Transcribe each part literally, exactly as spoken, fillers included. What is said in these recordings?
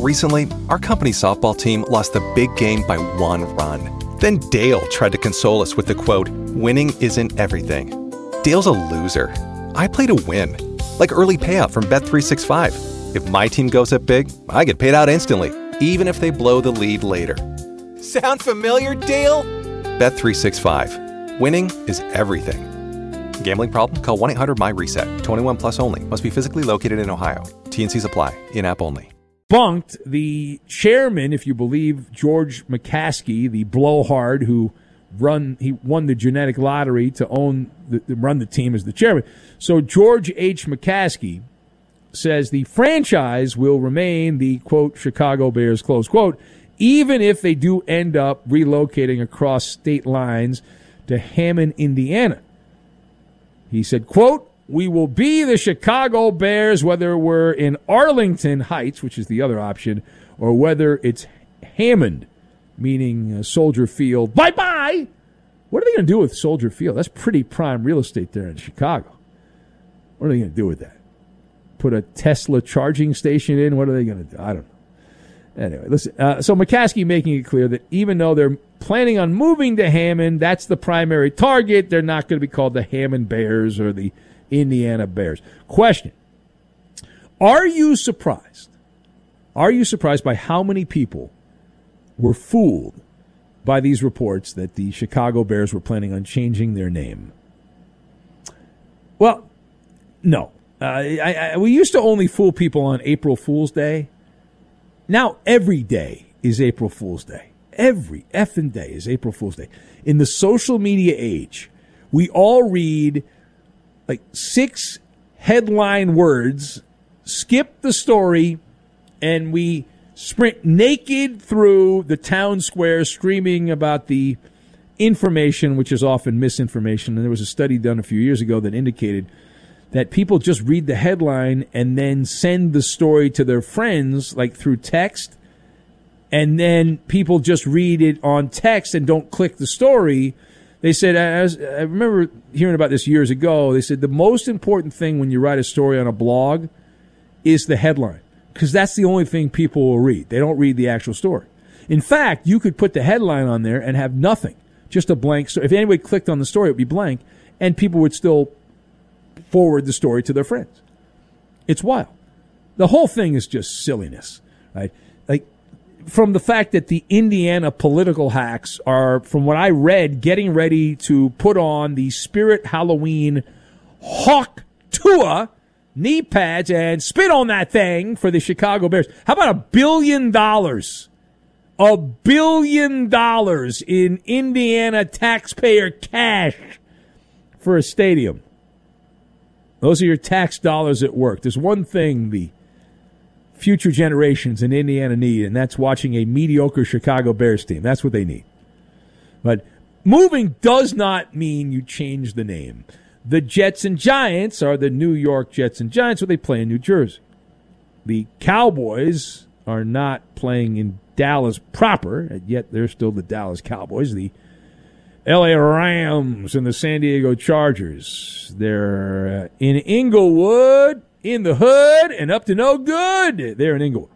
Recently, our company softball team lost the big game by one run. Then Dale tried to console us with the quote, "Winning isn't everything." Dale's a loser. I play to win. Like early payout from Bet three sixty-five. If my team goes up big, I get paid out instantly, even if they blow the lead later. Sound familiar, Dale? Bet three sixty-five. Winning is everything. Gambling problem? Call one eight hundred M Y reset. twenty-one plus only. Must be physically located in Ohio. T N Cs apply. In-app only. Bunked the chairman, if you believe George McCaskey, the blowhard who run he won the genetic lottery to own the, to run the team as the chairman. So George H. McCaskey says the franchise will remain the, quote, Chicago Bears, close quote, even if they do end up relocating across state lines to Hammond, Indiana. He said, quote, "We will be the Chicago Bears whether we're in Arlington Heights," which is the other option, or whether it's Hammond, meaning uh, Soldier Field. Bye-bye! What are they going to do with Soldier Field? That's pretty prime real estate there in Chicago. What are they going to do with that? Put a Tesla charging station in? What are they going to do? I don't know. Anyway, listen. Uh, so McCaskey making it clear that even though they're planning on moving to Hammond, that's the primary target. They're not going to be called the Hammond Bears or the Indiana Bears. Question. Are you surprised? Are you surprised by how many people were fooled by these reports that the Chicago Bears were planning on changing their name? Well, no. Uh, I, I, we used to only fool people on April Fool's Day. Now every day is April Fool's Day. Every effing day is April Fool's Day. In the social media age, we all read like six headline words, skip the story, and we sprint naked through the town square screaming about the information, which is often misinformation. And there was a study done a few years ago that indicated that people just read the headline and then send the story to their friends, like through text, and then people just read it on text and don't click the story. They said, as I remember hearing about this years ago, they said the most important thing when you write a story on a blog is the headline, because that's the only thing people will read. They don't read the actual story. In fact, you could put the headline on there and have nothing, just a blank story. If anybody clicked on the story, it would be blank, and people would still forward the story to their friends. It's wild. The whole thing is just silliness, right? Like, from the fact that the Indiana political hacks are, from what I read, getting ready to put on the Spirit Halloween Hawk Tua knee pads and spit on that thing for the Chicago Bears. How about a billion dollars? A billion dollars in Indiana taxpayer cash for a stadium. Those are your tax dollars at work. There's one thing the future generations in Indiana need, and that's watching a mediocre Chicago Bears team. That's what they need. But moving does not mean you change the name. The Jets and Giants are the New York Jets and Giants, but they play in New Jersey. The Cowboys are not playing in Dallas proper, and yet they're still the Dallas Cowboys. The L A Rams and the San Diego Chargers, they're uh, in Inglewood, in the hood, and up to no good. They're in Inglewood.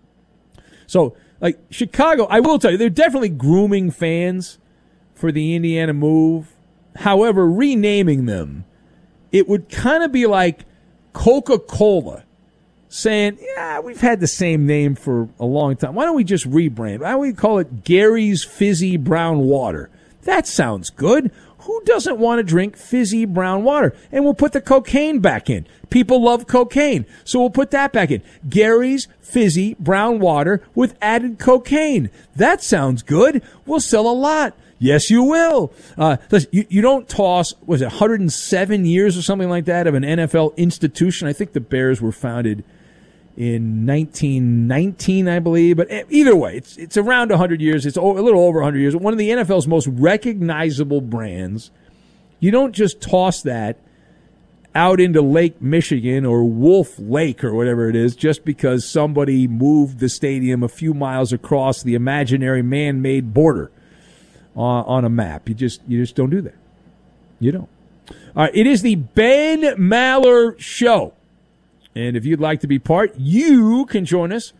So, like, Chicago, I will tell you, they're definitely grooming fans for the Indiana move. However, renaming them, it would kind of be like Coca-Cola saying, yeah, we've had the same name for a long time. Why don't we just rebrand? Why don't we call it Gary's Fizzy Brown Water? That sounds good. Who doesn't want to drink fizzy brown water? And we'll put the cocaine back in. People love cocaine, so we'll put that back in. Gary's Fizzy Brown Water with added cocaine. That sounds good. We'll sell a lot. Yes, you will. Uh, listen, you, you don't toss, was it one hundred seven years or something like that of an N F L institution? I think the Bears were founded in nineteen nineteen, I believe. But either way, it's it's around one hundred years. It's a little over one hundred years. One of the N F L's most recognizable brands. You don't just toss that out into Lake Michigan or Wolf Lake or whatever it is just because somebody moved the stadium a few miles across the imaginary man-made border on, on a map. You just you just don't do that. You don't. All right, it is the Ben Maller Show. And if you'd like to be part, you can join us